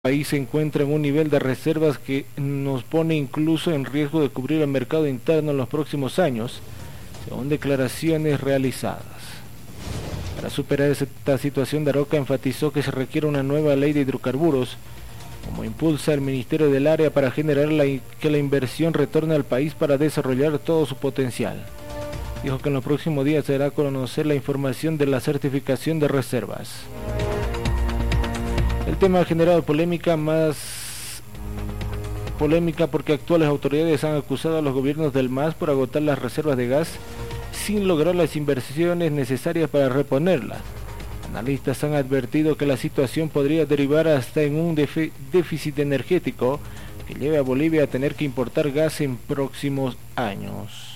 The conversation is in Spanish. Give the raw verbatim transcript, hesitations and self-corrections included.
país se encuentra en un nivel de reservas que nos pone incluso en riesgo de cubrir el mercado interno en los próximos años, según declaraciones realizadas. Para superar esta situación, Daroca enfatizó que se requiere una nueva ley de hidrocarburos, como impulsa el Ministerio del Área para generar la, que la inversión retorne al país para desarrollar todo su potencial. Dijo que en los próximos días se dará a conocer la información de la certificación de reservas. El tema ha generado polémica, más polémica porque actuales autoridades han acusado a los gobiernos del M A S por agotar las reservas de gas sin lograr las inversiones necesarias para reponerlas. Analistas han advertido que la situación podría derivar hasta en un déficit energético que lleve a Bolivia a tener que importar gas en próximos años.